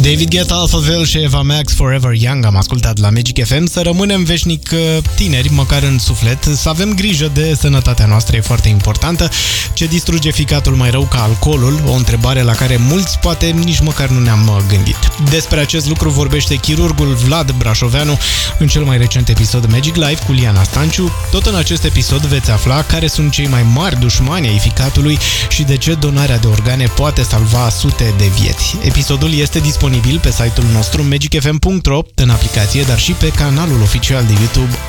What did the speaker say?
David Guetta, Alphaville și Eva Max, Forever Young am ascultat la Magic FM. Să rămânem veșnic tineri, măcar în suflet. Să avem grijă de sănătatea noastră, e foarte importantă. Ce distruge ficatul mai rău ca alcoolul? O întrebare la care mulți poate nici măcar nu ne-am gândit. Despre acest lucru vorbește chirurgul Vlad Brașoveanu în cel mai recent episod Magic Live cu Liana Stanciu. Tot în acest episod veți afla care sunt cei mai mari dușmani ai ficatului și de ce donarea de organe poate salva sute de vieți. Episodul este disponibil pe site-ul nostru magicfm.ro, în aplicație, dar și pe canalul oficial de YouTube